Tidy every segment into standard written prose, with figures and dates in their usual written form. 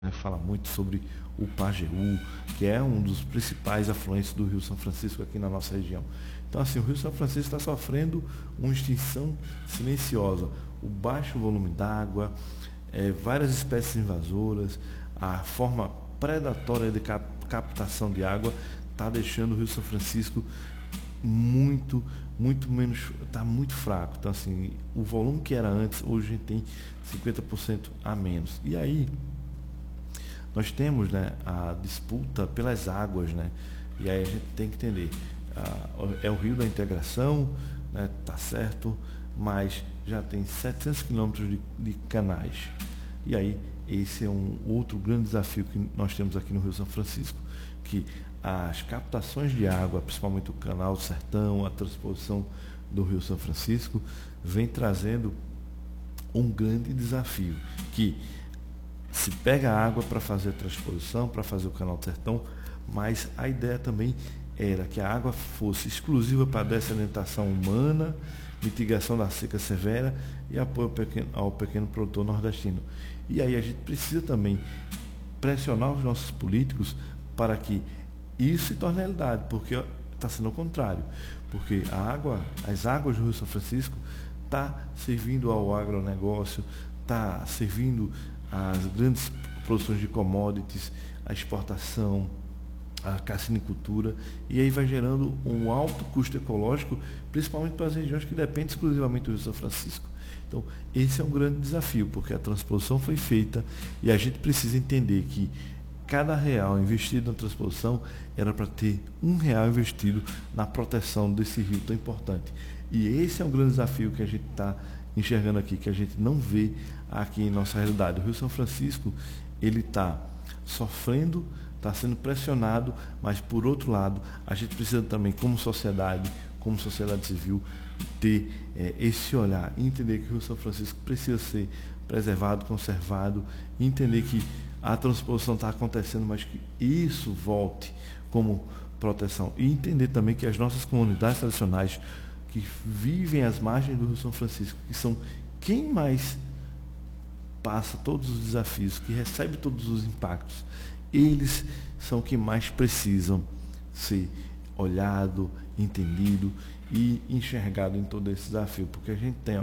fala muito sobre o Pajeú, que é um dos principais afluentes do Rio São Francisco aqui na nossa região. Então, assim, o Rio São Francisco está sofrendo uma extinção silenciosa. O baixo volume d'água, várias espécies invasoras, a forma predatória de captação de água está deixando o Rio São Francisco muito menos, está muito fraco. Então, assim, o volume que era antes, hoje a gente tem 50% a menos. E aí, nós temos, né, a disputa pelas águas, né? E aí a gente tem que entender, é o Rio da Integração, né, tá certo, mas já tem 700 quilômetros de canais. E aí, esse é um outro grande desafio que nós temos aqui no Rio São Francisco, que as captações de água, principalmente o Canal do Sertão, a transposição do Rio São Francisco, vem trazendo um grande desafio, que se pega água para fazer a transposição, para fazer o Canal do Sertão, mas a ideia também era que a água fosse exclusiva para dessalinização humana, mitigação da seca severa e apoio ao pequeno produtor nordestino. E aí a gente precisa também pressionar os nossos políticos para que isso se torne realidade, porque está sendo o contrário. Porque as águas do Rio São Francisco está servindo ao agronegócio, está servindo às grandes produções de commodities, a exportação, a cassinicultura, e aí vai gerando um alto custo ecológico, principalmente para as regiões que dependem exclusivamente do Rio São Francisco. Então, esse é um grande desafio, porque a transposição foi feita e a gente precisa entender que cada real investido na transposição era para ter R$ 1 investido na proteção desse rio tão importante. E esse é um grande desafio que a gente está enxergando aqui, que a gente não vê aqui em nossa realidade. O Rio São Francisco, ele está sofrendo, está sendo pressionado, mas por outro lado, a gente precisa também, como sociedade civil, ter esse olhar, entender que o Rio São Francisco precisa ser preservado, conservado, entender que a transposição está acontecendo, mas que isso volte como proteção, e entender também que as nossas comunidades tradicionais que vivem às margens do Rio São Francisco, que são quem mais passa todos os desafios, que recebe todos os impactos, eles são que mais precisam ser olhado, entendido e enxergado em todo esse desafio, porque a gente tem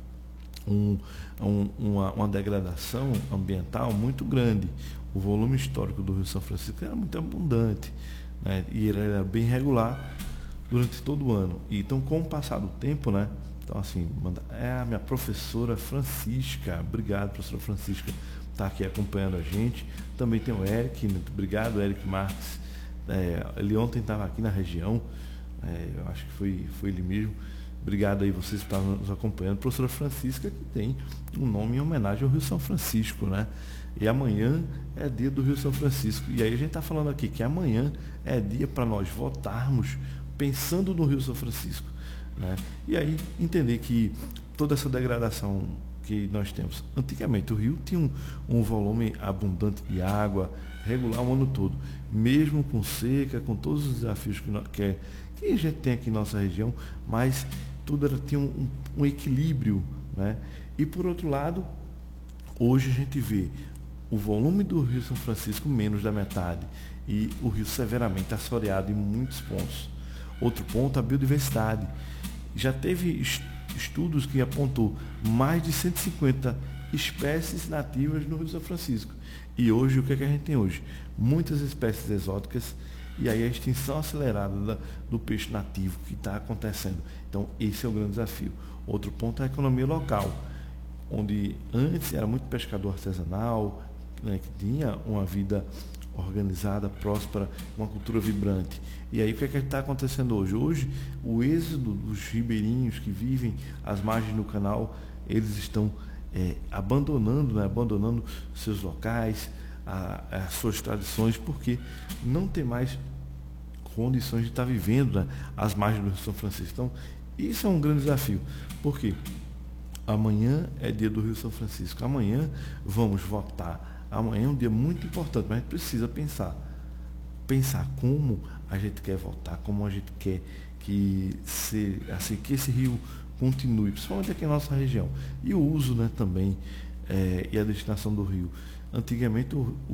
uma degradação ambiental muito grande. O volume histórico do Rio São Francisco era muito abundante, né? E ele era bem regular durante todo o ano. E então, com o passar do tempo, né? Então, assim, a minha professora Francisca, obrigado, professora Francisca, está aqui acompanhando a gente. Também tem o Eric, muito obrigado, Eric Marques. Ele ontem estava aqui na região, eu acho que foi ele mesmo. Obrigado aí vocês que estavam nos acompanhando. Professora Francisca, que tem um nome em homenagem ao Rio São Francisco, né? E amanhã é dia do Rio São Francisco. E aí a gente está falando aqui que amanhã é dia para nós votarmos pensando no Rio São Francisco, né? E aí entender que toda essa degradação que nós temos. Antigamente o rio tinha um volume abundante de água, regular o ano todo. Mesmo com seca, com todos os desafios que a gente tem aqui em nossa região, mas tudo tinha um equilíbrio, né? E por outro lado, hoje a gente vê o volume do Rio São Francisco menos da metade e o rio severamente assoreado em muitos pontos. Outro ponto, a biodiversidade. Já teve estudos que apontou mais de 150 espécies nativas no Rio São Francisco. E hoje, o que é que a gente tem hoje? Muitas espécies exóticas, e aí a extinção acelerada do peixe nativo que está acontecendo. Então, esse é o grande desafio. Outro ponto é a economia local, onde antes era muito pescador artesanal, né, que tinha uma vida organizada, próspera, uma cultura vibrante. E aí o que é que está acontecendo hoje? Hoje, o êxodo dos ribeirinhos que vivem às margens do canal, eles estão abandonando seus locais, as suas tradições, porque não tem mais condições de estar vivendo, né, às margens do Rio São Francisco. Então, isso é um grande desafio, porque amanhã é dia do Rio São Francisco, amanhã vamos votar, amanhã é um dia muito importante, mas a gente precisa pensar como a gente quer votar, como a gente quer que esse rio continue, principalmente aqui na nossa região. E o uso, né, também, e a destinação do rio. Antigamente